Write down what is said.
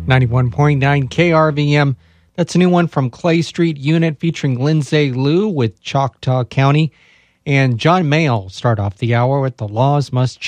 91.9 KRVM. That's a new one from Clay Street Unit featuring Lindsay Liu with Choctaw County. And John Mayall start off the hour with The Laws Must